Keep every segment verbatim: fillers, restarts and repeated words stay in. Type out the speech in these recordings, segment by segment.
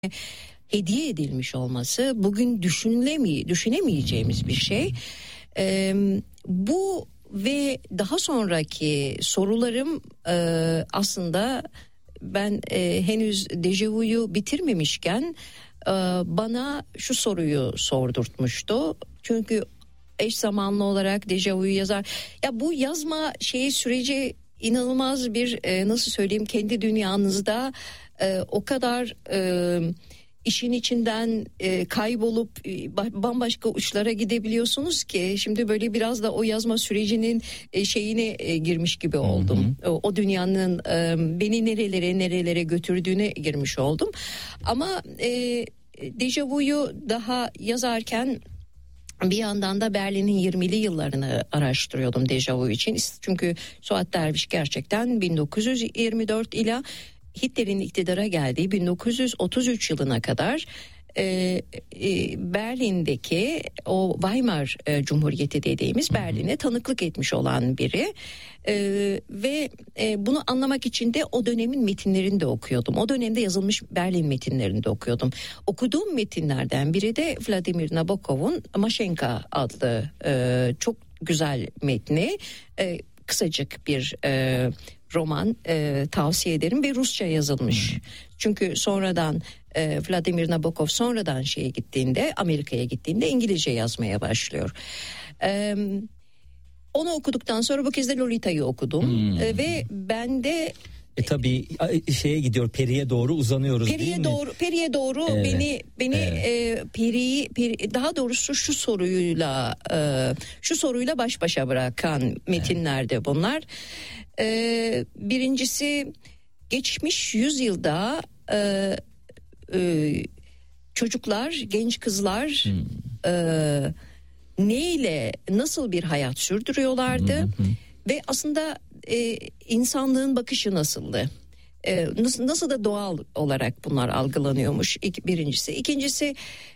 hediye edilmiş olması bugün düşünülemi, düşünemeyeceğimiz bir şey. Ee, bu ve daha sonraki sorularım e, aslında ben e, henüz dejavuyu bitirmemişken e, bana şu soruyu sordurtmuştu. Çünkü eş zamanlı olarak dejavuyu yazar. Ya bu yazma şeyi süreci inanılmaz bir e, nasıl söyleyeyim, kendi dünyanızda e, o kadar e, işin içinden e, kaybolup e, bambaşka uçlara gidebiliyorsunuz ki şimdi böyle biraz da o yazma sürecinin e, şeyine e, girmiş gibi oldum. Hı hı. O, o dünyanın e, beni nerelere nerelere götürdüğüne girmiş oldum. Ama e, dejavuyu daha yazarken bir yandan da Berlin'in yirmili yıllarını araştırıyordum dejavu için. Çünkü Suat Derviş gerçekten bin dokuz yüz yirmi dört ila Hitler'in iktidara geldiği bin dokuz yüz otuz üç yılına kadar e, e, Berlin'deki o Weimar e, Cumhuriyeti dediğimiz Berlin'e tanıklık etmiş olan biri. E, ve e, bunu anlamak için de o dönemin metinlerini de okuyordum. O dönemde yazılmış Berlin metinlerini de okuyordum. Okuduğum metinlerden biri de Vladimir Nabokov'un Maşenka adlı e, çok güzel metni. E, kısacık bir e, roman, e, tavsiye ederim ve Rusça yazılmış. Hmm. Çünkü sonradan e, Vladimir Nabokov sonradan şeye gittiğinde, Amerika'ya gittiğinde İngilizce yazmaya başlıyor. E, onu okuduktan sonra bu kez de Lolita'yı okudum. Hmm. E, ve ben de E tabii şeye gidiyor, Peri'ye doğru uzanıyoruz Peri'ye değil mi? doğru, Peri'ye doğru evet. beni beni evet. e, Peri'yi Peri, daha doğrusu şu soruyla e, şu soruyla baş başa bırakan metinlerde evet. bunlar. E, birincisi, geçmiş yüzyılda e, e, çocuklar, genç kızlar hmm. e, neyle, nasıl bir hayat sürdürüyorlardı hmm. ve aslında e, insanlığın bakışı nasıldı? E, nasıl, nasıl da doğal olarak bunlar algılanıyormuş, İk, birincisi. İkincisi,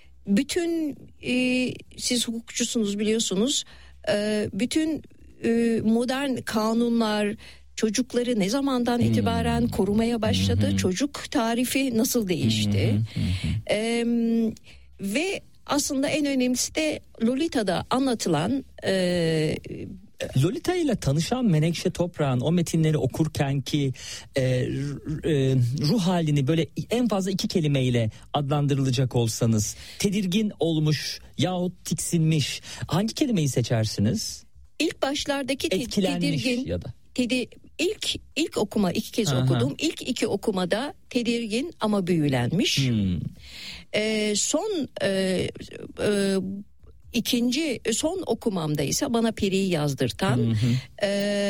bütün e, siz hukukçusunuz biliyorsunuz, e, bütün e, modern kanunlar çocukları ne zamandan hmm. itibaren korumaya başladı? Hmm. Çocuk tarifi nasıl değişti? Hmm. E, ve aslında en önemlisi de Lolita'da anlatılan e, Lolita ile tanışan Menekşe Toprak'ın o metinleri okurken ki e, e, ruh halini böyle en fazla iki kelimeyle adlandırılacak olsanız, tedirgin olmuş yahut tiksinmiş, hangi kelimeyi seçersiniz? İlk başlardaki te- tedirgin ya da tedi- ilk ilk okuma iki kez Aha. okudum. İlk iki okumada tedirgin ama büyülenmiş. Hmm. E, son e, e, İkinci son okumamda ise bana Peri'yi yazdırtan hı hı. E,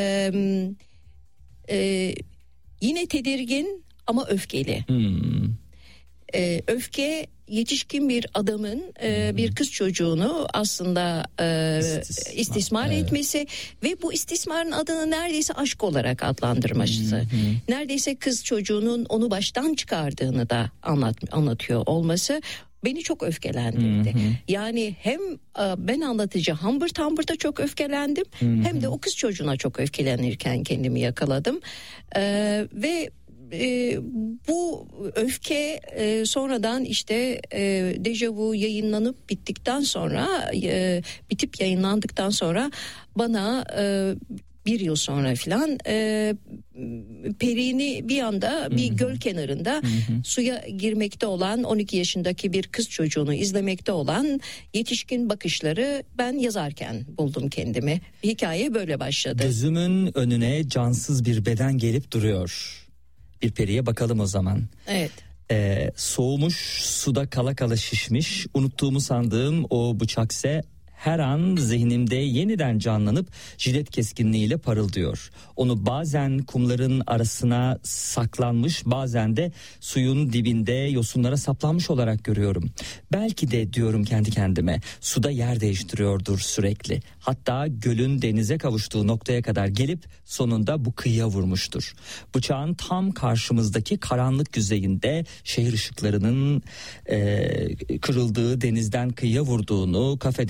e, yine tedirgin ama öfkeli. Hmm. E, öfke, yetişkin bir adamın e, hmm. bir kız çocuğunu aslında e, istismar, istismar evet. etmesi ve bu istismarın adını neredeyse aşk olarak adlandırması. Hmm. Neredeyse kız çocuğunun onu baştan çıkardığını da anlat, anlatıyor olması beni çok öfkelendirdi. Hı hı. Yani hem ben anlatıcı Humbert Humbert'a çok öfkelendim, hı hı. hem de o kız çocuğuna çok öfkelenirken kendimi yakaladım. Ee, ve e, bu öfke e, sonradan işte e, dejavu yayınlanıp bittikten sonra, e, bitip yayınlandıktan sonra bana e, bir yıl sonra filan e, Peri'ni bir anda bir Hı-hı. göl kenarında Hı-hı. suya girmekte olan on iki yaşındaki bir kız çocuğunu izlemekte olan yetişkin bakışları ben yazarken buldum kendimi. Hikaye böyle başladı. Gözümün önüne cansız bir beden gelip duruyor. Bir Peri'ye bakalım o zaman. Evet. Ee, soğumuş, suda kala kala şişmiş, unuttuğumu sandığım o bıçakse her an zihnimde yeniden canlanıp jilet keskinliğiyle parıldıyor. Onu bazen kumların arasına saklanmış, bazen de suyun dibinde yosunlara saplanmış olarak görüyorum. Belki de diyorum kendi kendime, suda yer değiştiriyordur sürekli. Hatta gölün denize kavuştuğu noktaya kadar gelip sonunda bu kıyıya vurmuştur. Bıçağın tam karşımızdaki karanlık yüzeyinde şehir ışıklarının e, kırıldığı, denizden kıyıya vurduğunu, kafede çalışan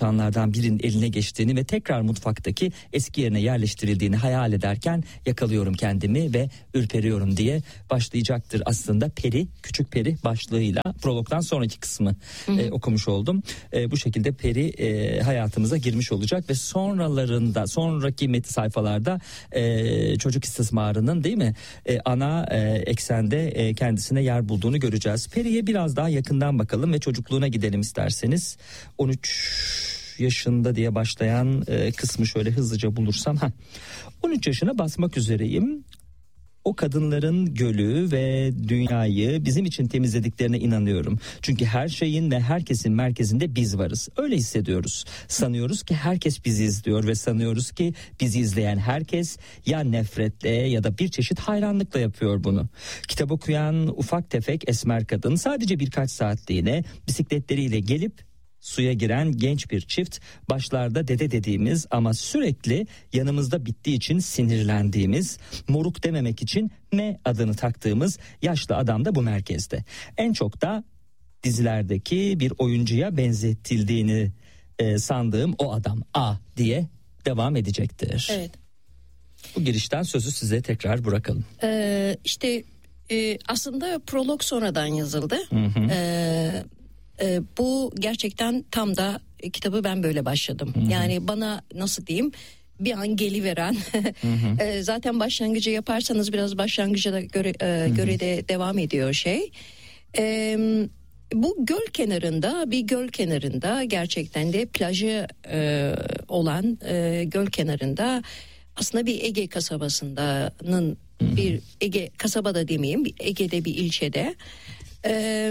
çanlardan birinin eline geçtiğini ve tekrar mutfaktaki eski yerine yerleştirildiğini hayal ederken yakalıyorum kendimi ve ürperiyorum diye başlayacaktır aslında Peri, Küçük Peri başlığıyla prologdan sonraki kısmı e, okumuş oldum. E, bu şekilde Peri e, hayatımıza girmiş olacak ve sonralarında, sonraki metin sayfalarda e, çocuk istismarının değil mi e, ana e, eksende e, kendisine yer bulduğunu göreceğiz. Peri'ye biraz daha yakından bakalım ve çocukluğuna gidelim isterseniz. on üç yaşında diye başlayan e, kısmı şöyle hızlıca bulursam. Heh. on üç yaşına basmak üzereyim. O kadınların gölü ve dünyayı bizim için temizlediklerine inanıyorum. Çünkü her şeyin ve herkesin merkezinde biz varız. Öyle hissediyoruz. Sanıyoruz ki herkes bizi izliyor ve sanıyoruz ki bizi izleyen herkes ya nefretle ya da bir çeşit hayranlıkla yapıyor bunu. Kitap okuyan ufak tefek esmer kadın sadece birkaç saatliğine bisikletleriyle gelip suya giren genç bir çift, başlarda dede dediğimiz ama sürekli yanımızda bittiği için sinirlendiğimiz, moruk dememek için M adını taktığımız yaşlı adam da bu merkezde. En çok da dizilerdeki bir oyuncuya benzetildiğini e, sandığım o adam A diye devam edecektir. Evet. Bu girişten sözü size tekrar bırakalım. Ee, işte e, aslında prolog sonradan yazıldı. Hı hı. Ee, e, bu gerçekten tam da e, kitabı ben böyle başladım. Hı hı. Yani bana nasıl diyeyim, bir an geliveren hı hı. e, zaten başlangıcı yaparsanız biraz başlangıca da göre, e, göre de devam ediyor şey. E, bu göl kenarında, bir göl kenarında gerçekten de plajı e, olan e, göl kenarında, aslında bir Ege kasabasının, bir Ege kasabada demeyeyim, bir Ege'de bir ilçede e,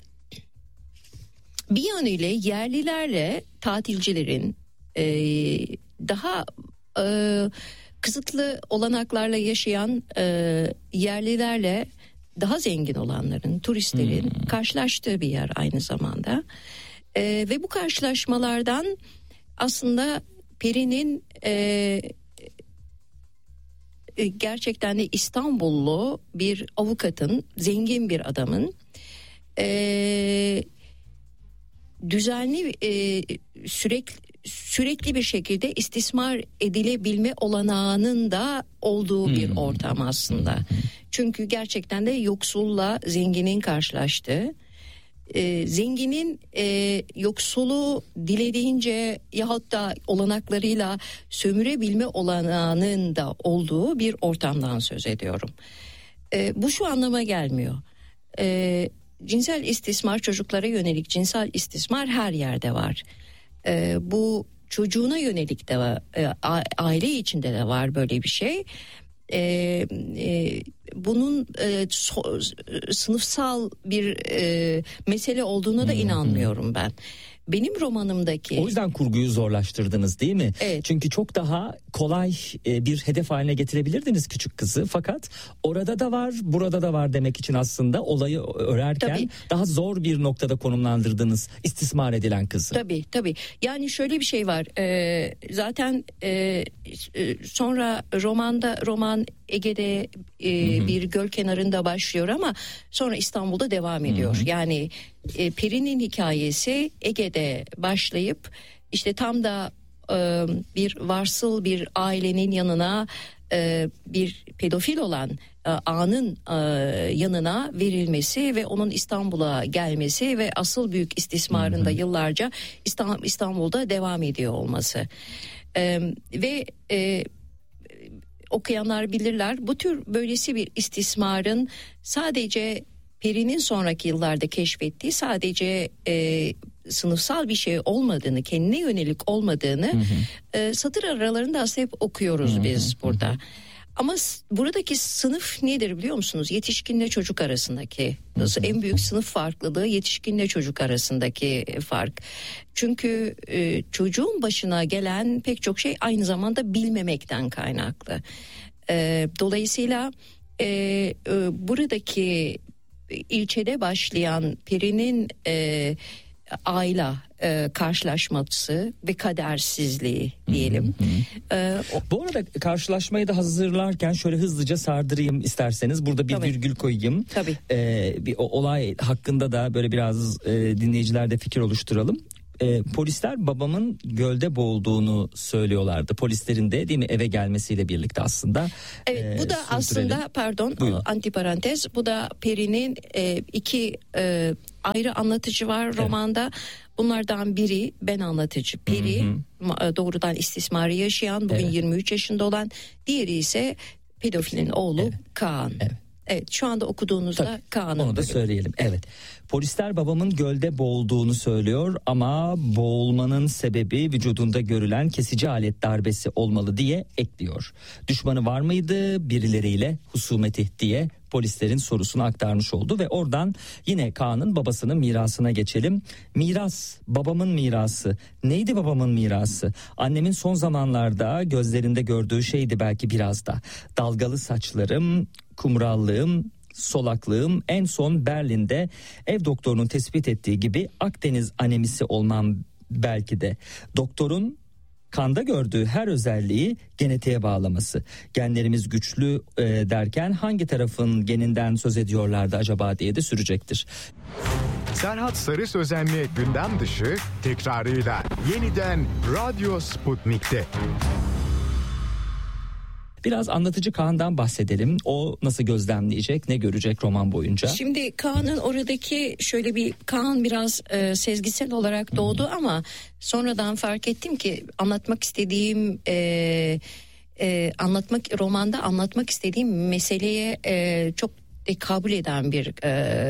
bir yönüyle yerlilerle tatilcilerin e, daha e, kısıtlı olanaklarla yaşayan e, yerlilerle daha zengin olanların, turistlerin hmm. karşılaştığı bir yer aynı zamanda. E, ve bu karşılaşmalardan aslında Peri'nin e, gerçekten de İstanbullu bir avukatın, zengin bir adamın e, düzenli e, sürekli sürekli bir şekilde istismar edilebilme olanağının da olduğu hmm. bir ortam aslında. Çünkü gerçekten de yoksulla zenginin karşılaştığı, e, zenginin e, yoksulu dilediğince yahut da olanaklarıyla sömürebilme olanağının da olduğu bir ortamdan söz ediyorum. E, bu şu anlama gelmiyor. E, cinsel istismar, çocuklara yönelik cinsel istismar her yerde var. Ee, bu çocuğuna yönelik de var, e, aile içinde de var böyle bir şey. Ee, e, bunun e, so, sınıfsal bir e, mesele olduğuna da inanmıyorum ben. Benim romanımdaki... O yüzden kurguyu zorlaştırdınız değil mi? Evet. Çünkü çok daha kolay bir hedef haline getirebilirdiniz küçük kızı. Fakat orada da var, burada da var demek için aslında olayı örerken tabii. daha zor bir noktada konumlandırdınız istismar edilen kızı. Tabii tabii. Yani şöyle bir şey var. Ee, zaten e, sonra romanda roman Ege'de e, bir göl kenarında başlıyor ama sonra İstanbul'da devam ediyor. Hı hı. Yani e, Peri'nin hikayesi Ege'de başlayıp işte tam da e, bir varsıl bir ailenin yanına e, bir pedofil olan e, A'nın e, yanına verilmesi ve onun İstanbul'a gelmesi ve asıl büyük istismarında yıllarca İstanbul, İstanbul'da devam ediyor olması. E, ve e, okuyanlar bilirler, bu tür böylesi bir istismarın sadece Peri'nin sonraki yıllarda keşfettiği sadece e, sınıfsal bir şey olmadığını, kendine yönelik olmadığını hı hı. E, satır aralarında aslında hep okuyoruz hı hı. biz burada. Hı hı. Ama buradaki sınıf nedir biliyor musunuz? Yetişkinle çocuk arasındaki nasıl en büyük sınıf farklılığı, yetişkinle çocuk arasındaki fark. Çünkü e, çocuğun başına gelen pek çok şey aynı zamanda bilmemekten kaynaklı. E, dolayısıyla e, e, buradaki ilçede başlayan Peri'nin e, aile e, karşılaşması ve kadersizliği diyelim. Hı hı. E, o... Bu arada karşılaşmayı da hazırlarken şöyle hızlıca sardırayım isterseniz. Burada bir Tabii. virgül koyayım. Tabii. E, bir o, olay hakkında da böyle biraz e, dinleyicilerde fikir oluşturalım. e, polisler babamın gölde boğulduğunu söylüyorlardı. Polislerin de değil mi eve gelmesiyle birlikte aslında. Evet e, bu da aslında pardon Buyurun. antiparantez bu da Peri'nin e, iki e, ayrı anlatıcı var romanda. Evet. Bunlardan biri ben anlatıcı Peri, hı hı. doğrudan istismarı yaşayan bugün evet. yirmi üç yaşında olan, diğeri ise pedofilin oğlu evet. Kaan. Evet. Evet şu anda okuduğunuzda Tabii, Kaan'ın onu da bölümü. Söyleyelim. Evet. Polisler babamın gölde boğulduğunu söylüyor ama boğulmanın sebebi vücudunda görülen kesici alet darbesi olmalı diye ekliyor. Düşmanı var mıydı birileriyle husumeti diye polislerin sorusunu aktarmış oldu ve oradan yine Kaan'ın babasının mirasına geçelim. Miras, babamın mirası. Neydi babamın mirası? Annemin son zamanlarda gözlerinde gördüğü şeydi belki biraz da. Dalgalı saçlarım, kumrallığım, solaklığım, en son Berlin'de ev doktorunun tespit ettiği gibi Akdeniz anemisi olmam belki de. Doktorun kanda gördüğü her özelliği genetiğe bağlaması. Genlerimiz güçlü e, derken hangi tarafın geninden söz ediyorlardı acaba diye de sürecektir. Serhat Sarı Sözenli gündem dışı tekrarıyla yeniden Radyo Sputnik'te. Biraz anlatıcı Kaan'dan bahsedelim. O nasıl gözlemleyecek, ne görecek roman boyunca? Şimdi Kaan'ın oradaki şöyle bir Kaan biraz e, sezgisel olarak doğdu hmm. ama sonradan fark ettim ki anlatmak istediğim e, e, anlatmak romanda anlatmak istediğim meseleye e, çok kabul eden bir e,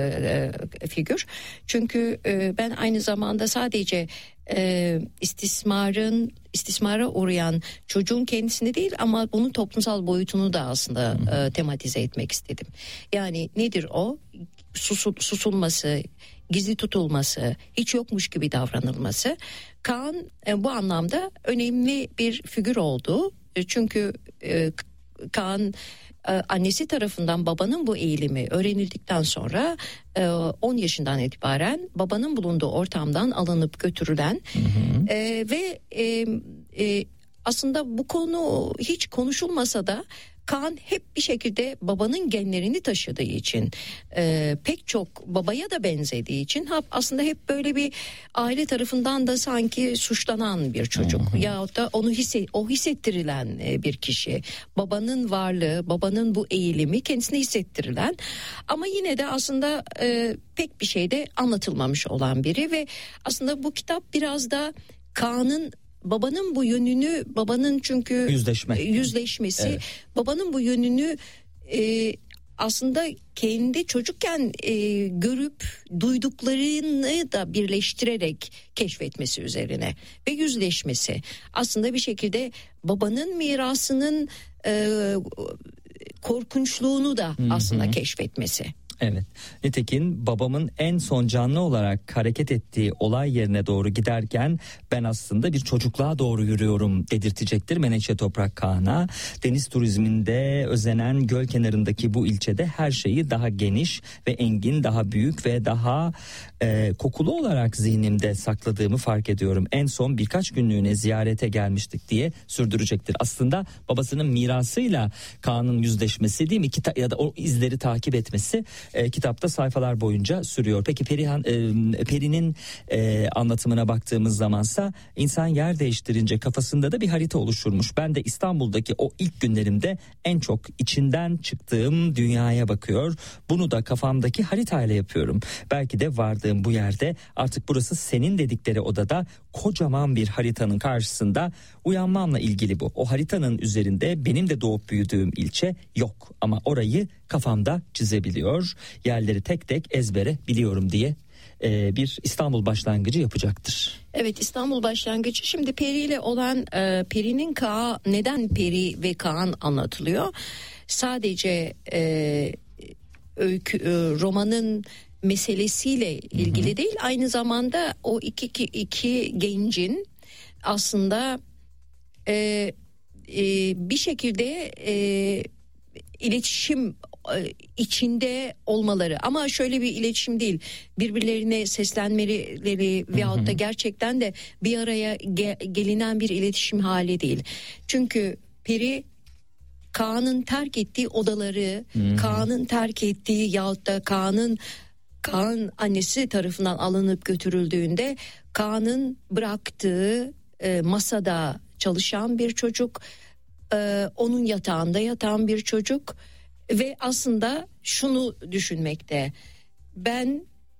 e, figür. Çünkü e, ben aynı zamanda sadece e, istismarın istismara uğrayan çocuğun kendisini değil ama bunun toplumsal boyutunu da aslında e, tematize etmek istedim. Yani nedir o? Susul, susulması, gizli tutulması, hiç yokmuş gibi davranılması. Kaan e, bu anlamda önemli bir figür oldu. E, çünkü e, Kaan annesi tarafından babanın bu eğilimi öğrenildikten sonra on yaşından itibaren babanın bulunduğu ortamdan alınıp götürülen hı hı. E, ve e, e, aslında bu konu hiç konuşulmasa da Kaan hep bir şekilde babanın genlerini taşıdığı için e, pek çok babaya da benzediği için aslında hep böyle bir aile tarafından da sanki suçlanan bir çocuk hı hı. yahut da onu hisse, o hissettirilen bir kişi. Babanın varlığı, babanın bu eğilimi kendisine hissettirilen ama yine de aslında e, pek bir şeyde anlatılmamış olan biri ve aslında bu kitap biraz da Kaan'ın babanın bu yönünü, babanın çünkü Yüzleşme. yüzleşmesi, evet. babanın bu yönünü e, aslında kendi çocukken e, görüp duyduklarını da birleştirerek keşfetmesi üzerine ve yüzleşmesi. Aslında bir şekilde babanın mirasının e, korkunçluğunu da Hı-hı. aslında keşfetmesi. Evet. Nitekim babamın en son canlı olarak hareket ettiği olay yerine doğru giderken ben aslında bir çocukluğa doğru yürüyorum dedirtecektir Menekşe Toprak Kaan'a. Deniz turizminde özenen göl kenarındaki bu ilçede her şeyi daha geniş ve engin, daha büyük ve daha e, kokulu olarak zihnimde sakladığımı fark ediyorum. En son birkaç günlüğüne ziyarete gelmiştik diye sürdürecektir. Aslında babasının mirasıyla Kaan'ın yüzleşmesi değil mi? Kita- ya da o izleri takip etmesi E, kitapta sayfalar boyunca sürüyor. Peki Perihan, e, Peri'nin e, anlatımına baktığımız zamansa insan yer değiştirince kafasında da bir harita oluşturmuş. Ben de İstanbul'daki o ilk günlerimde en çok içinden çıktığım dünyaya bakıyor. Bunu da kafamdaki haritayla yapıyorum. Belki de vardığım bu yerde artık burası senin dedikleri odada kocaman bir haritanın karşısında uyanmamla ilgili bu. O haritanın üzerinde benim de doğup büyüdüğüm ilçe yok ama orayı kafamda çizebiliyor. Yerleri tek tek ezbere biliyorum diye e, bir İstanbul başlangıcı yapacaktır. Evet, İstanbul başlangıcı. Şimdi Peri ile olan e, Peri'nin Kaan, neden Peri ve Kaan anlatılıyor? Sadece e, öykü, e, romanın meselesiyle ilgili hı hı. değil, aynı zamanda o iki, iki, iki gencin aslında e, e, bir şekilde e, iletişim içinde olmaları, ama şöyle bir iletişim değil, birbirlerine seslenmeleri veyahut da gerçekten de bir araya ge- gelinen bir iletişim hali değil. Çünkü Peri Kaan'ın terk ettiği odaları, Hı-hı. Kaan'ın terk ettiği yahut da Kaan'ın Kaan annesi tarafından alınıp götürüldüğünde Kaan'ın bıraktığı e, masada çalışan bir çocuk, e, onun yatağında yatan bir çocuk ve aslında şunu düşünmekte: ben,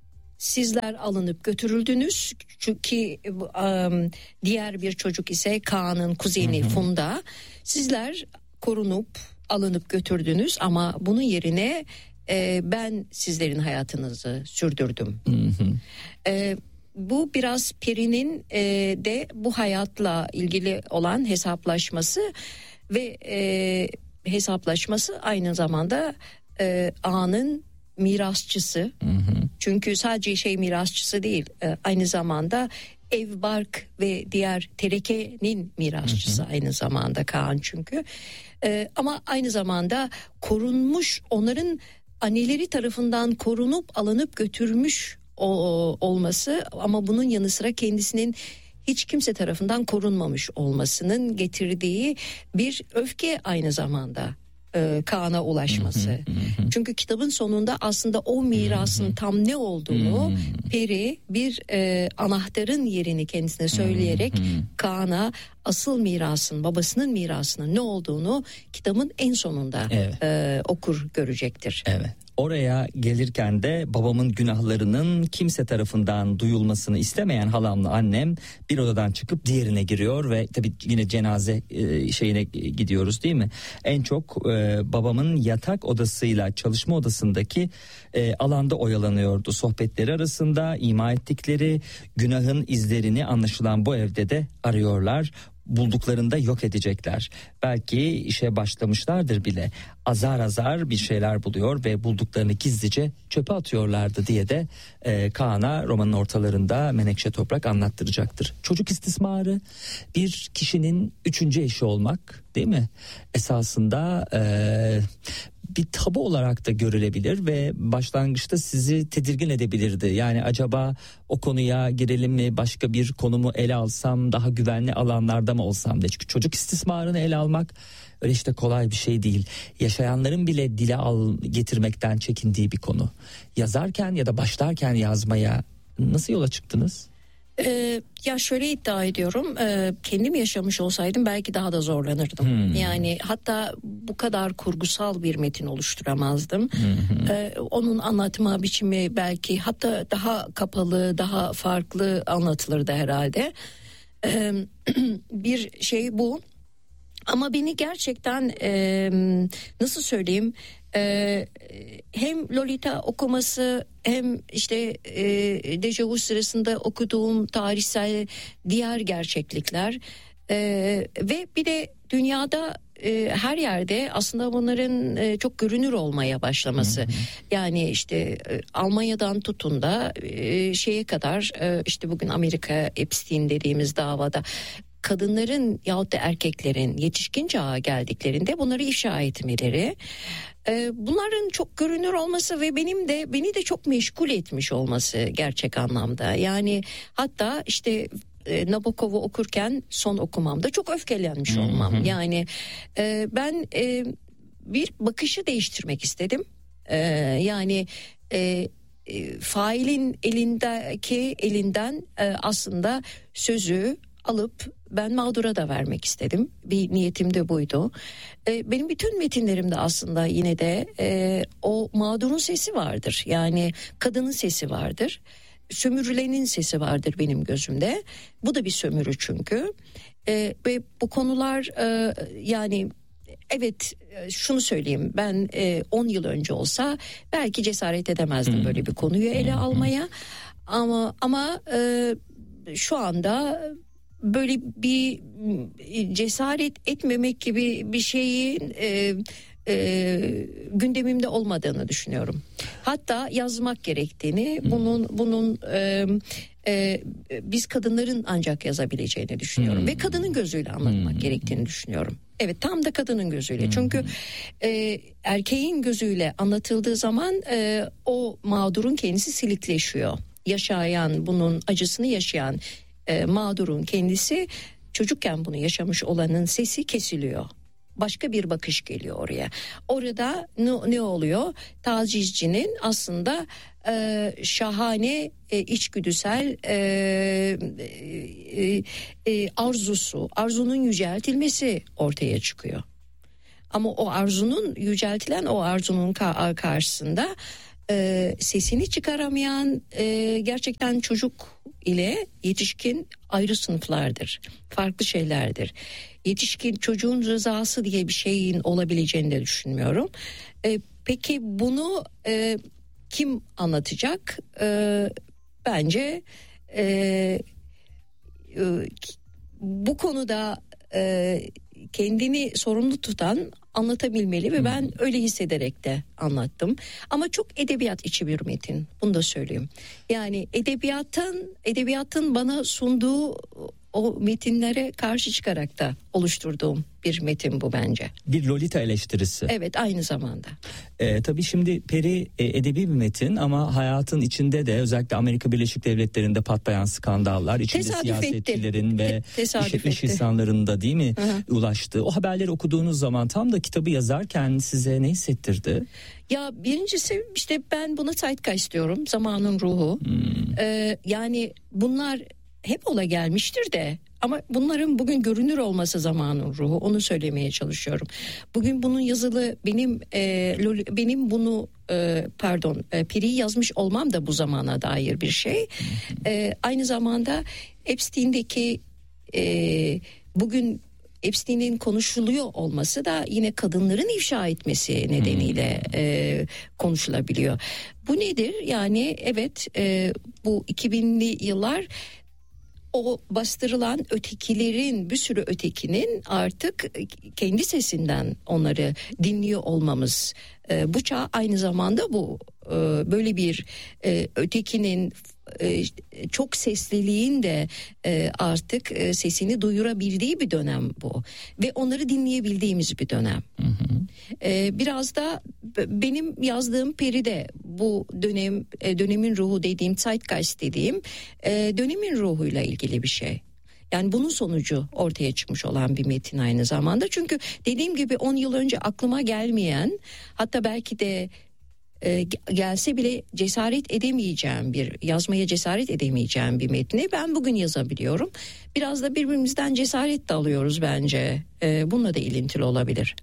sizler alınıp götürüldünüz çünkü um, diğer bir çocuk ise Kaan'ın kuzeni hı hı. Funda, sizler korunup alınıp götürdünüz ama bunun yerine e, ben sizlerin hayatınızı sürdürdüm. Hı hı. E, bu biraz Peri'nin e, de bu hayatla ilgili olan hesaplaşması ve e, hesaplaşması aynı zamanda e, Ağa'nın mirasçısı. Hı hı. Çünkü sadece şey mirasçısı değil, e, aynı zamanda ev, bark ve diğer terekenin mirasçısı hı hı. aynı zamanda Kaan çünkü. E, ama aynı zamanda korunmuş, onların anneleri tarafından korunup alınıp götürmüş o, olması ama bunun yanı sıra kendisinin hiç kimse tarafından korunmamış olmasının getirdiği bir öfke aynı zamanda e, Kaan'a ulaşması. Hı hı hı. Çünkü kitabın sonunda aslında o mirasın hı hı. tam ne olduğunu hı hı. Peri bir e, anahtarın yerini kendisine söyleyerek hı hı. Kaan'a asıl mirasın, babasının mirasının ne olduğunu kitabın en sonunda evet. e, okur görecektir. Evet. Oraya gelirken de babamın günahlarının kimse tarafından duyulmasını istemeyen halamla annem bir odadan çıkıp diğerine giriyor ve tabii yine cenaze şeyine gidiyoruz değil mi? En çok e, babamın yatak odasıyla çalışma odasındaki e, alanda oyalanıyordu. Sohbetleri arasında ima ettikleri günahın izlerini anlaşılan bu evde de arıyorlar. Bulduklarında yok edecekler. Belki işe başlamışlardır bile. Azar azar bir şeyler buluyor ve bulduklarını gizlice çöpe atıyorlardı diye de e, Kaan'a romanın ortalarında Menekşe Toprak anlattıracaktır. Çocuk istismarı bir kişinin üçüncü eşi olmak değil mi? Esasında e, bir tabu olarak da görülebilir ve başlangıçta sizi tedirgin edebilirdi. Yani acaba o konuya girelim mi, başka bir konumu ele alsam, daha güvenli alanlarda mı olsam diye. Çünkü çocuk istismarını ele almak öyle işte kolay bir şey değil. Yaşayanların bile dile al, getirmekten çekindiği bir konu. Yazarken ya da başlarken yazmaya nasıl yola çıktınız? Ee, ya şöyle iddia ediyorum, e, kendim yaşamış olsaydım belki daha da zorlanırdım. Hmm. Yani hatta bu kadar kurgusal bir metin oluşturamazdım. Hmm. Ee, onun anlatma biçimi belki hatta daha kapalı, daha farklı anlatılırdı herhalde. Ee, bir şey bu. Ama beni gerçekten e, nasıl söyleyeyim, e, hem Lolita okuması hem işte e, dejavu sırasında okuduğum tarihsel diğer gerçeklikler e, ve bir de dünyada e, her yerde aslında bunların e, çok görünür olmaya başlaması. Hı hı. Yani işte e, Almanya'dan tutun da e, şeye kadar e, işte bugün Amerika Epstein dediğimiz davada kadınların yahut da erkeklerin yetişkin çağa geldiklerinde bunları ifşa etmeleri, e, bunların çok görünür olması ve benim de beni de çok meşgul etmiş olması gerçek anlamda. Yani hatta işte e, Nabokov'u okurken son okumamda çok öfkelenmiş olmam. Hı hı. Yani e, ben e, bir bakışı değiştirmek istedim. E, yani e, e, failin elindeki elinden e, aslında sözü alıp ben mağdura da vermek istedim. Bir niyetim de buydu. Ee, benim bütün metinlerimde aslında yine de e, o mağdurun sesi vardır. Yani kadının sesi vardır. Sömürülenin sesi vardır benim gözümde. Bu da bir sömürü çünkü. Ee, ve bu konular e, yani evet, şunu söyleyeyim, ben on yıl önce olsa belki cesaret edemezdim hmm. böyle bir konuyu ele hmm. almaya. Ama ama e, şu anda böyle bir cesaret etmemek gibi bir şeyin e, e, gündemimde olmadığını düşünüyorum. Hatta yazmak gerektiğini, bunun bunun e, e, biz kadınların ancak yazabileceğini düşünüyorum hmm. ve kadının gözüyle anlatmak hmm. gerektiğini düşünüyorum. Evet, tam da kadının gözüyle. Hmm. Çünkü e, erkeğin gözüyle anlatıldığı zaman e, o mağdurun kendisi silikleşiyor. Yaşayan, bunun acısını yaşayan E, mağdurun kendisi, çocukken bunu yaşamış olanın sesi kesiliyor. başka bir bakış geliyor oraya. Orada ne, ne oluyor? Tacizcinin aslında e, şahane e, içgüdüsel e, e, e, arzusu, arzunun yüceltilmesi ortaya çıkıyor. Ama o arzunun yüceltilen o arzunun ka- karşısında e, sesini çıkaramayan e, gerçekten çocuk ile yetişkin ayrı sınıflardır. Farklı şeylerdir. Yetişkin çocuğun rızası diye bir şeyin olabileceğini de düşünmüyorum. E, peki bunu e, kim anlatacak? E, bence e, e, bu konuda e, kendini sorumlu tutan anlatabilmeli ve ben öyle hissederek de anlattım. Ama çok edebiyat içi bir metin. Bunu da söyleyeyim. Yani edebiyatın edebiyatın bana sunduğu o metinlere karşı çıkarak da oluşturduğum bir metin bu bence. Bir Lolita eleştirisi. Evet, aynı zamanda. Ee, tabii şimdi Peri e, edebi bir metin ama hayatın içinde de özellikle Amerika Birleşik Devletleri'nde patlayan skandallar, içinde Tesadüf siyasetçilerin etti. ve Tesadüf iş, iş etti. insanlarında değil mi Hı-hı. ulaştığı. O haberleri okuduğunuz zaman tam da kitabı yazarken size ne hissettirdi? Ya birincisi işte ben buna zeitgeist diyorum, zamanın ruhu. Hmm. Ee, yani bunlar hep ola gelmiştir de ama bunların bugün görünür olması zamanın ruhu, onu söylemeye çalışıyorum. Bugün bunun yazılı benim e, benim bunu e, pardon e, Peri'yi yazmış olmam da bu zamana dair bir şey. E, aynı zamanda Epstein'deki e, bugün Epstein'in konuşuluyor olması da yine kadınların ifşa etmesi nedeniyle e, konuşulabiliyor. Bu nedir? Yani evet e, bu iki binli yıllar o bastırılan ötekilerin, bir sürü ötekinin artık kendi sesinden onları dinliyor olmamız. E, bu çağ aynı zamanda bu e, böyle bir e, ötekinin e, çok sesliliğin de e, artık e, sesini duyurabildiği bir dönem bu. Ve onları dinleyebildiğimiz bir dönem. Hı hı. E, biraz da benim yazdığım Peri de bu dönem e, dönemin ruhu dediğim, zeitgeist dediğim e, dönemin ruhuyla ilgili bir şey. Yani bunun sonucu ortaya çıkmış olan bir metin aynı zamanda. Çünkü dediğim gibi on yıl önce aklıma gelmeyen, hatta belki de e, gelse bile cesaret edemeyeceğim bir, yazmaya cesaret edemeyeceğim bir metni ben bugün yazabiliyorum. Biraz da birbirimizden cesaret de alıyoruz bence. E, bununla da ilintili olabilir.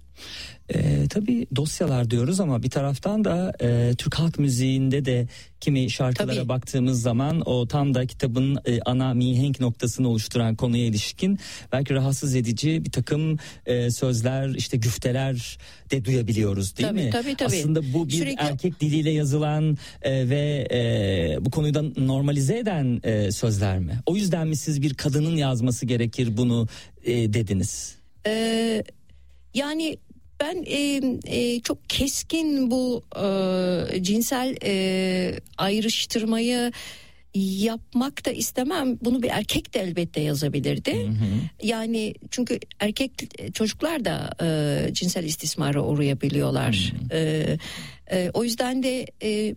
E, tabii dosyalar diyoruz ama bir taraftan da e, Türk halk müziğinde de kimi şarkılara tabii baktığımız zaman o tam da kitabın e, ana mihenk noktasını oluşturan konuya ilişkin belki rahatsız edici bir takım e, sözler, işte güfteler de duyabiliyoruz değil tabii, mi? Tabii, tabii. Aslında bu bir Sürekli... erkek diliyle yazılan e, ve e, bu konuyu da normalize eden e, sözler mi? O yüzden mi siz bir kadının yazması gerekir bunu e, dediniz? Ee, yani ben e, e, çok keskin bu e, cinsel e, ayrıştırmayı yapmak da istemem. Bunu bir erkek de elbette yazabilirdi. Hı hı. Yani çünkü erkek çocuklar da e, cinsel istismara uğrayabiliyorlar. Hı hı. E, e, o yüzden de e,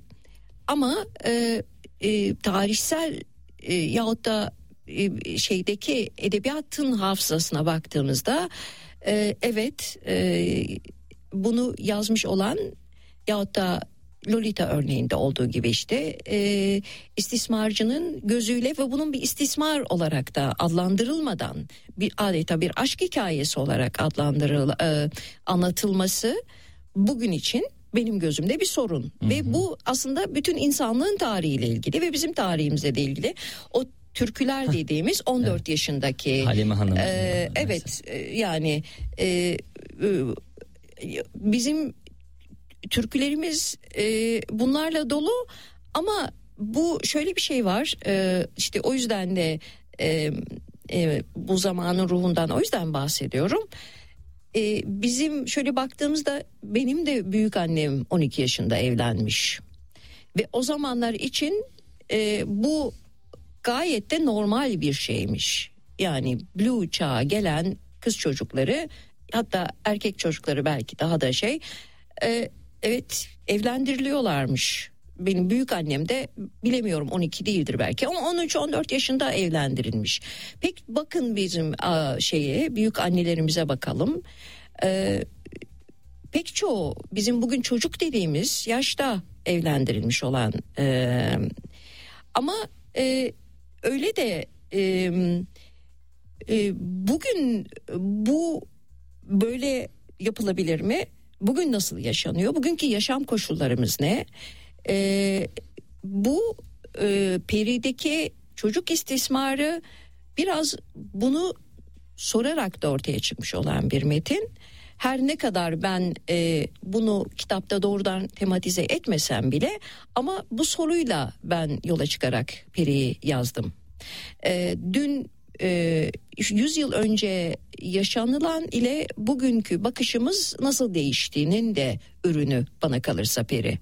ama e, e, tarihsel e, yahut da e, şeydeki edebiyatın hafızasına baktığımızda Ee, evet e, bunu yazmış olan yahut da Lolita örneğinde olduğu gibi işte e, istismarcının gözüyle ve bunun bir istismar olarak da adlandırılmadan bir adeta bir aşk hikayesi olarak adlandırıl e, anlatılması bugün için benim gözümde bir sorun. Hı hı. Ve bu aslında bütün insanlığın tarihiyle ilgili ve bizim tarihimizle de ilgili. O türküler dediğimiz on dört evet. yaşındaki Halime Hanım. E, evet e, yani e, e, bizim türkülerimiz e, bunlarla dolu ama bu şöyle bir şey var e, işte o yüzden de e, e, bu zamanın ruhundan o yüzden bahsediyorum. E, bizim şöyle baktığımızda benim de büyük annem on iki yaşında evlenmiş ve o zamanlar için e, bu gayet de normal bir şeymiş. Yani Blue çağa gelen kız çocukları, hatta erkek çocukları belki daha da şey, e, evet evlendiriliyorlarmış. Benim büyük annem de bilemiyorum on iki değildir belki ama on üç on dört yaşında evlendirilmiş. Peki bakın bizim a, şeye büyük annelerimize bakalım. E, pek çoğu bizim bugün çocuk dediğimiz yaşta evlendirilmiş olan e, ama e, öyle de e, e, bugün bu böyle yapılabilir mi? Bugün nasıl yaşanıyor? Bugünkü yaşam koşullarımız ne? E, bu e, perideki çocuk istismarı biraz bunu sorarak da ortaya çıkmış olan bir metin. Her ne kadar ben e, bunu kitapta doğrudan tematize etmesem bile ama bu soruyla ben yola çıkarak Peri'yi yazdım. E, dün e, yüz yıl önce yaşanılan ile bugünkü bakışımız nasıl değiştiğinin de ürünü bana kalırsa Peri.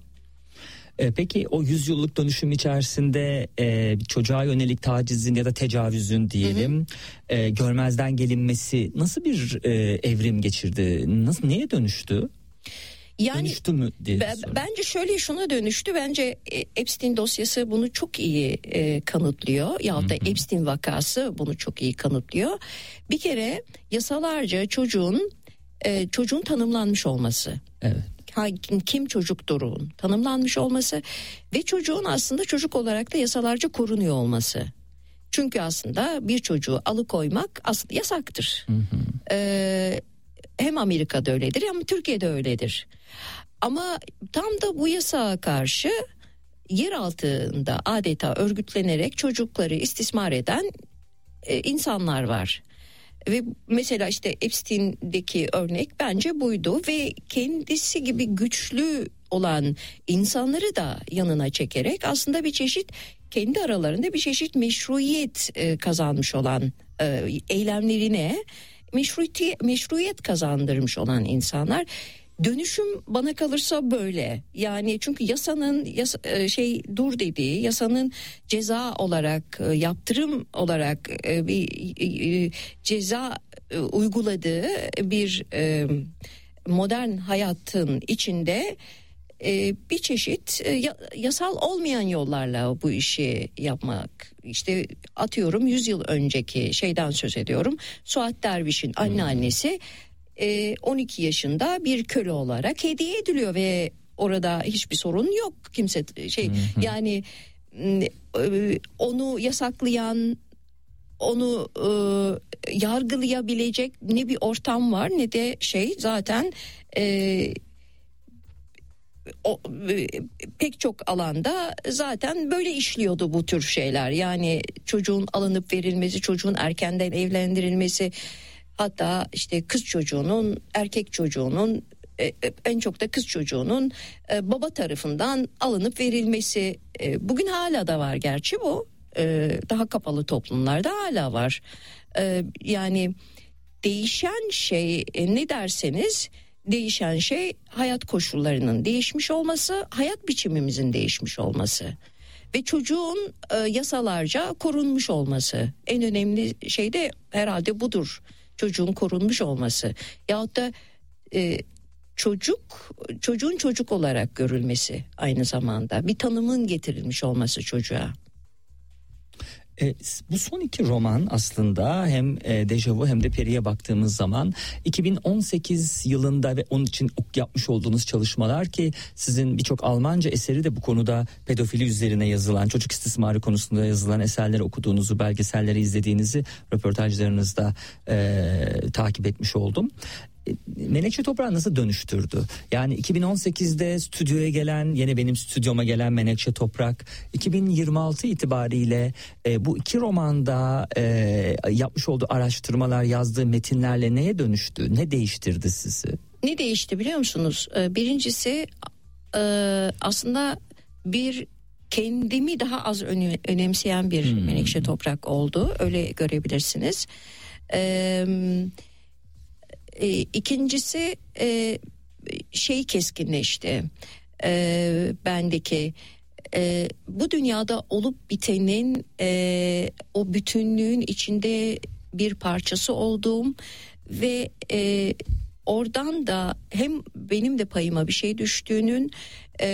Peki o yüzyıllık dönüşüm içerisinde e, çocuğa yönelik tacizin ya da tecavüzün diyelim, hı hı. E, görmezden gelinmesi nasıl bir e, evrim geçirdi? Nasıl, neye dönüştü? Yani dönüştü mü diye b- bence şöyle şuna dönüştü. Bence Epstein dosyası bunu çok iyi e, kanıtlıyor. Yahut da hı hı. Epstein vakası bunu çok iyi kanıtlıyor. Bir kere yasalarca çocuğun e, çocuğun tanımlanmış olması. Evet. Kim çocukturun tanımlanmış olması ve çocuğun aslında çocuk olarak da yasalarca korunuyor olması. Çünkü aslında bir çocuğu alıkoymak aslında yasaktır. Hı hı. Ee, hem Amerika'da öyledir hem Türkiye'de öyledir. Ama tam da bu yasağa karşı yer altında adeta örgütlenerek çocukları istismar eden e, insanlar var. Ve mesela işte Epstein'deki örnek bence buydu ve kendisi gibi güçlü olan insanları da yanına çekerek aslında bir çeşit kendi aralarında bir çeşit meşruiyet e, kazanmış olan e, eylemlerine meşruiyet, meşruiyet kazandırmış olan insanlar. Dönüşüm bana kalırsa böyle. Yani çünkü yasanın yasa, şey dur dediği, yasanın ceza olarak, yaptırım olarak bir ceza uyguladığı bir modern hayatın içinde bir çeşit yasal olmayan yollarla bu işi yapmak. İşte atıyorum yüz yıl önceki şeyden söz ediyorum. Suat Derviş'in anneannesi on iki yaşında bir köle olarak hediye ediliyor ve orada hiçbir sorun yok. Kimse şey, hı hı. yani onu yasaklayan, onu e, yargılayabilecek ne bir ortam var ne de şey zaten e, o, e, pek çok alanda zaten böyle işliyordu bu tür şeyler. Yani çocuğun alınıp verilmesi, çocuğun erkenden evlendirilmesi. Hatta işte kız çocuğunun, erkek çocuğunun, en çok da kız çocuğunun baba tarafından alınıp verilmesi. Bugün hala da var gerçi bu. Daha kapalı toplumlarda hala var. Yani değişen şey ne derseniz, değişen şey hayat koşullarının değişmiş olması, hayat biçimimizin değişmiş olması. Ve çocuğun yasalarca korunmuş olması. En önemli şey de herhalde budur. Çocuğun korunmuş olması yahut da e, çocuk çocuğun çocuk olarak görülmesi, aynı zamanda bir tanımın getirilmiş olması çocuğa. E, bu son iki roman aslında hem e, Dejavu hem de Peri'ye baktığımız zaman iki bin on sekiz yılında ve onun için yapmış olduğunuz çalışmalar, ki sizin birçok Almanca eseri de bu konuda pedofili üzerine yazılan, çocuk istismarı konusunda yazılan eserleri okuduğunuzu, belgeselleri izlediğinizi röportajlarınızda e, takip etmiş oldum. Menekşe Toprağı nasıl dönüştürdü? Yani iki bin on sekizde stüdyoya gelen, yine benim stüdyoma gelen Menekşe Toprak, iki bin yirmi altı itibariyle e, bu iki romanda e, yapmış olduğu araştırmalar, yazdığı metinlerle neye dönüştü? Ne değiştirdi sizi? Ne değişti biliyor musunuz? Birincisi aslında bir kendimi daha az önemseyen bir hmm. Menekşe Toprak oldu. Öyle görebilirsiniz. Evet. E, ikincisi e, şey keskinleşti e, bendeki e, bu dünyada olup bitenin e, o bütünlüğün içinde bir parçası olduğum ve e, oradan da hem benim de payıma bir şey düştüğünün e,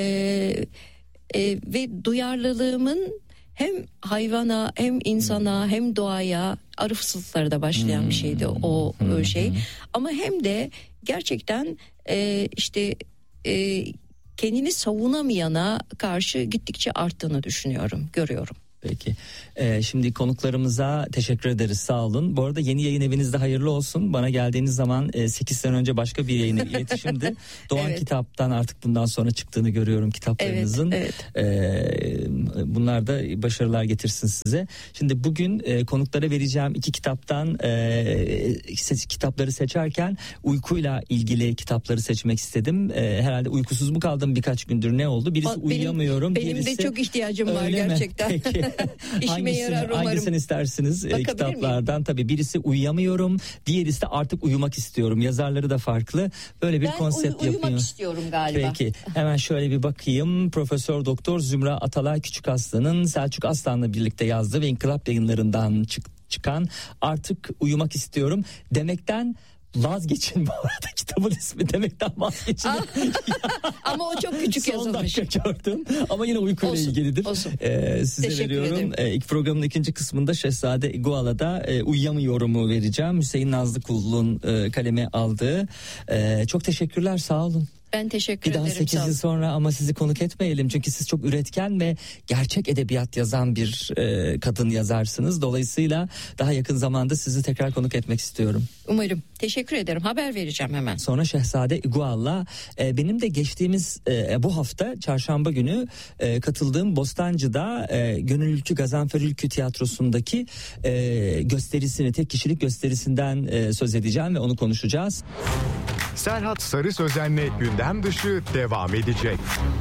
e, ve duyarlılığımın hem hayvana hem insana hem doğaya, arı fısıltıları da başlayan bir şeydi o hmm. şey. Ama hem de gerçekten e, işte e, kendini savunamayana karşı gittikçe arttığını düşünüyorum, görüyorum. Peki. Ee, şimdi konuklarımıza teşekkür ederiz. Sağ olun. Bu arada yeni yayın evinizde hayırlı olsun. Bana geldiğiniz zaman e, sekiz sene önce başka bir yayın iletişimdi. Doğan evet. Kitap'tan artık bundan sonra çıktığını görüyorum kitaplarınızın. Evet, evet. Ee, bunlar da başarılar getirsin size. Şimdi bugün e, konuklara vereceğim iki kitaptan e, kitapları seçerken uykuyla ilgili kitapları seçmek istedim. E, herhalde uykusuz mu kaldım birkaç gündür, ne oldu? Birisi benim, uyuyamıyorum. Benim birisi, de çok ihtiyacım var gerçekten. Peki. İşime hangisini, yarar umarım. Hangisini istersiniz e, kitaplardan? Miyim? Tabii birisi uyuyamıyorum, diğerisi de artık uyumak istiyorum. Yazarları da farklı. Böyle bir ben konsept uy- yapıyor. Ben uyumak istiyorum galiba. Peki. Hemen şöyle bir bakayım. Profesör Doktor Zümra Atalay Küçükaslan'ın Selçuk Aslan'la birlikte yazdığı ve İnkılap Yayınları'ndan çık- çıkan Artık Uyumak İstiyorum demekten vazgeçin. Bu arada kitabın ismi demekten vazgeçin. Ama o çok küçük son yazılmış. Son dakika gördüm ama yine uykuyla olsun, ilgilidir. Olsun. Ee, size Teşekkür veriyorum. Ee, ilk programın ikinci kısmında Şehzade Iguala'da e, uyuyamıyorumu vereceğim. Hüseyin Nazlıkul'un e, kaleme aldığı. E, çok teşekkürler, sağ olun. Ben teşekkür bir ederim. Bir daha sekiz yıl sonra ama sizi konuk etmeyelim. Çünkü siz çok üretken ve gerçek edebiyat yazan bir e, kadın yazarsınız. Dolayısıyla daha yakın zamanda sizi tekrar konuk etmek istiyorum. Umarım. Teşekkür ederim. Haber vereceğim hemen. Sonra Şehzade Igual'la e, benim de geçtiğimiz e, bu hafta çarşamba günü e, katıldığım Bostancı'da e, Gönül Ülkü Gazanfer Ülkü Tiyatrosu'ndaki e, gösterisini, tek kişilik gösterisinden e, söz edeceğim ve onu konuşacağız. Serhat Sarı Sözen'le gündem dışı devam edecek.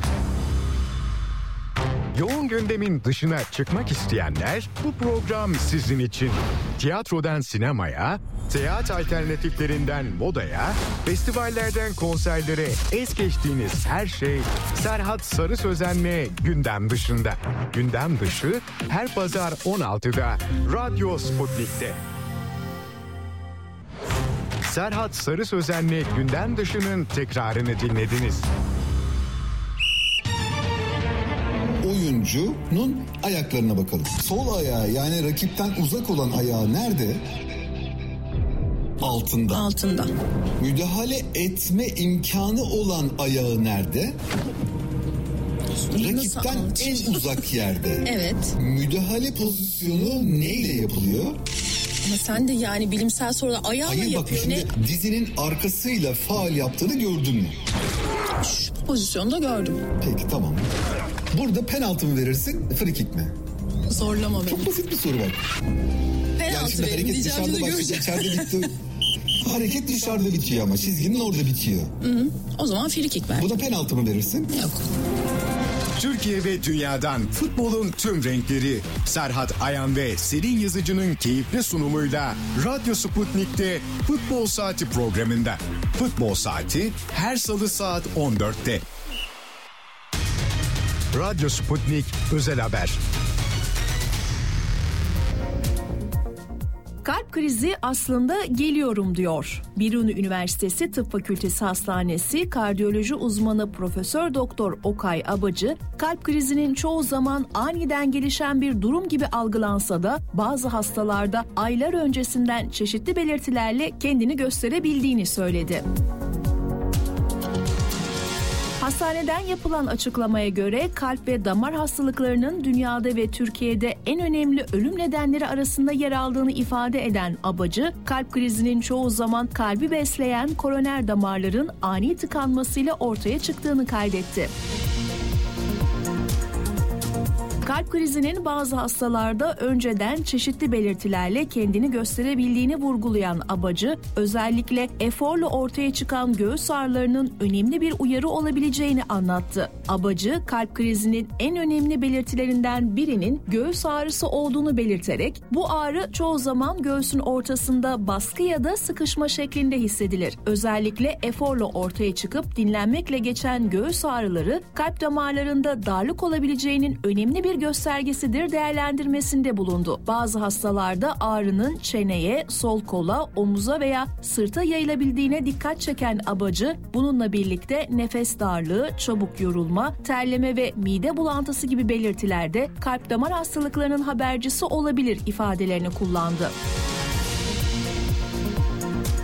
Yoğun gündemin dışına çıkmak isteyenler, bu program sizin için. Tiyatrodan sinemaya, seyahat alternatiflerinden modaya, festivallerden konserlere es geçtiğiniz her şey Serhat Sarı Sözen'le gündem dışında. Gündem dışı her pazar on altıda Radyo Sputnik'te. Serhat Sarı Sözen'le gündem dışının tekrarını dinlediniz. Oyuncunun ayaklarına bakalım. Sol ayağı, yani rakipten uzak olan ayağı nerede? Altında. Altında. Müdahale etme imkanı olan ayağı nerede? Rakipten en uzak yerde. Evet. Müdahale pozisyonu neyle yapılıyor? Ama sen de yani bilimsel sorular ayağla Hayır, yapıyor. Hayır bak şimdi ne? dizinin arkasıyla faul yaptığını gördün mü? Şu pozisyonda gördüm. Peki tamam. Burada penaltı mı verirsin, free kick mi? Zorlama beni. Çok basit bir soru bak. Penaltı yani verin diyeceğim, de göreceğim. İçeride bitti. Hareket dışarıda bitiyor ama çizginin orada bitiyor. Hı hı. O zaman free kick ver. Bu da penaltı mı verirsin? Yok. Türkiye ve dünyadan futbolun tüm renkleri Serhat Ayan ve Selin Yazıcı'nın keyifli sunumuyla Radyo Sputnik'te Futbol Saati programında. Futbol Saati her salı saat on dörtte. Radyo Sputnik Özel Haber. Kalp krizi aslında geliyorum diyor. Biruni Üniversitesi Tıp Fakültesi Hastanesi kardiyoloji uzmanı Profesör Doktor Okay Abacı, kalp krizinin çoğu zaman aniden gelişen bir durum gibi algılansa da bazı hastalarda aylar öncesinden çeşitli belirtilerle kendini gösterebildiğini söyledi. Hastaneden yapılan açıklamaya göre kalp ve damar hastalıklarının dünyada ve Türkiye'de en önemli ölüm nedenleri arasında yer aldığını ifade eden Abacı, kalp krizinin çoğu zaman kalbi besleyen koroner damarların ani tıkanmasıyla ortaya çıktığını kaydetti. Kalp krizinin bazı hastalarda önceden çeşitli belirtilerle kendini gösterebildiğini vurgulayan Abacı, özellikle eforla ortaya çıkan göğüs ağrılarının önemli bir uyarı olabileceğini anlattı. Abacı, kalp krizinin en önemli belirtilerinden birinin göğüs ağrısı olduğunu belirterek, bu ağrı çoğu zaman göğsün ortasında baskı ya da sıkışma şeklinde hissedilir. Özellikle eforla ortaya çıkıp dinlenmekle geçen göğüs ağrıları, kalp damarlarında darlık olabileceğinin önemli bir göstergesidir değerlendirmesinde bulundu. Bazı hastalarda ağrının çeneye, sol kola, omuza veya sırta yayılabildiğine dikkat çeken Abacı, bununla birlikte nefes darlığı, çabuk yorulma, terleme ve mide bulantısı gibi belirtilerde kalp damar hastalıklarının habercisi olabilir ifadelerini kullandı.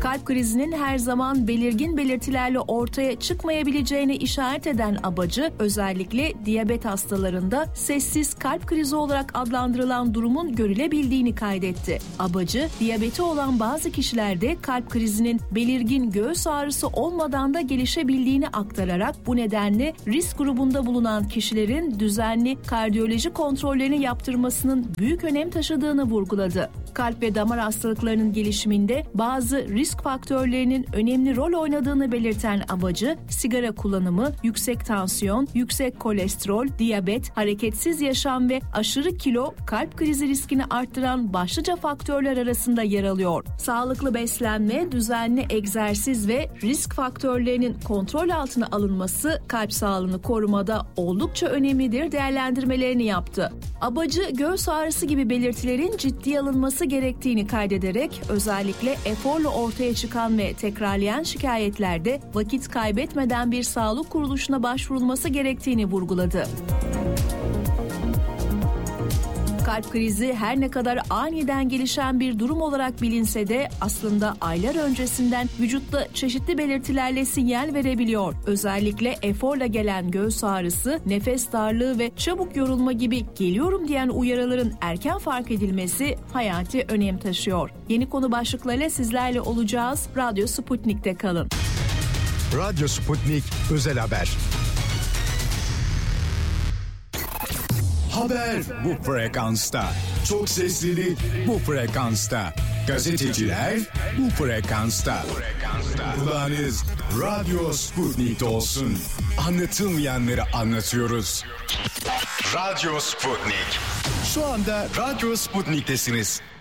Kalp krizinin her zaman belirgin belirtilerle ortaya çıkmayabileceğine işaret eden Abacı, özellikle diyabet hastalarında sessiz kalp krizi olarak adlandırılan durumun görülebildiğini kaydetti. Abacı, diyabeti olan bazı kişilerde kalp krizinin belirgin göğüs ağrısı olmadan da gelişebildiğini aktararak bu nedenle risk grubunda bulunan kişilerin düzenli kardiyoloji kontrollerini yaptırmasının büyük önem taşıdığını vurguladı. Kalp ve damar hastalıklarının gelişiminde bazı risk faktörlerinin önemli rol oynadığını belirten Abacı, sigara kullanımı, yüksek tansiyon, yüksek kolesterol, diyabet, hareketsiz yaşam ve aşırı kilo kalp krizi riskini arttıran başlıca faktörler arasında yer alıyor. Sağlıklı beslenme, düzenli egzersiz ve risk faktörlerinin kontrol altına alınması kalp sağlığını korumada oldukça önemlidir değerlendirmelerini yaptı. Abacı, göğüs ağrısı gibi belirtilerin ciddiye alınması gerektiğini kaydederek özellikle eforla ortaya çıkan ve tekrarlayan şikayetlerde vakit kaybetmeden bir sağlık kuruluşuna başvurulması gerektiğini vurguladı. Kalp krizi her ne kadar aniden gelişen bir durum olarak bilinse de aslında aylar öncesinden vücutta çeşitli belirtilerle sinyal verebiliyor. Özellikle eforla gelen göğüs ağrısı, nefes darlığı ve çabuk yorulma gibi geliyorum diyen uyarıların erken fark edilmesi hayati önem taşıyor. Yeni konu başlıklarıyla sizlerle olacağız. Radyo Sputnik'te kalın. Radyo Sputnik Özel Haber. Haber bu frekansta. Çok seslilik bu frekansta. Gazeteciler bu frekansta. Kulağınız Radyo Sputnik'te olsun. Anlatılmayanları anlatıyoruz. Radyo Sputnik. Şu anda Radyo Sputnik'tesiniz.